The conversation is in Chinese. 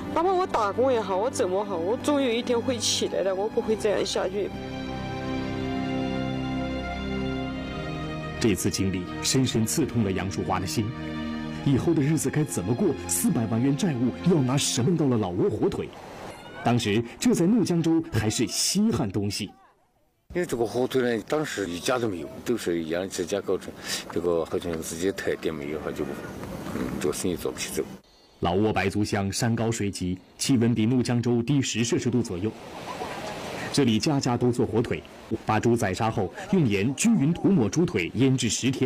哪怕我打工也好，我怎么好，我总有一天会起来的，我不会这样下去。 这次经历深深刺痛了杨淑华的心，以后的日子该怎么过？400万元债务要拿什么到了老挝火腿？当时这在怒江州还是稀罕东西。 因为这个火腿呢，当时一家都没有，都是一样自家搞成。这个好像自己特点没有，就这个生意做不起走。 老挝白族乡山高水急，气温比怒江州低10摄氏度左右。这里家家都做火腿，把猪宰杀后，用盐均匀涂抹猪腿，腌制10天。